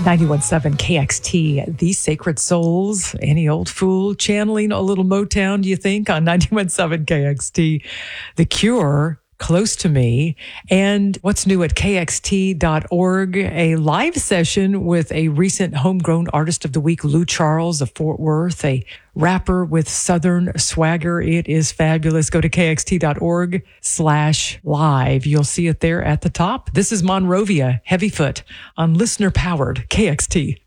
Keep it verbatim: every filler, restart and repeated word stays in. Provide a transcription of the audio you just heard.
ninety-one point seven K X T, The Sacred Souls. Any old fool channeling a little Motown, do you think, on ninety-one point seven K X T? The Cure, Close to Me. And what's new at K X T dot org, a live session with a recent Homegrown Artist of the Week, Lou Charles of Fort Worth, a rapper with Southern swagger. It is fabulous. Go to K X T dot org slash live. You'll see it there at the top. This is Monrovia Heavyfoot on listener-powered K X T.